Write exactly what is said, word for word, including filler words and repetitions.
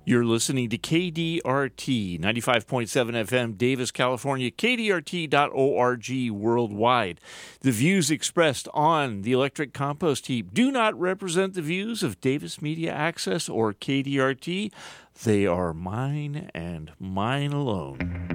You're listening to K D R T, ninety-five point seven F M, Davis, California, K D R T dot org worldwide. The views expressed on the electric compost heap do not represent the views of Davis Media Access or K D R T. They are mine and mine alone.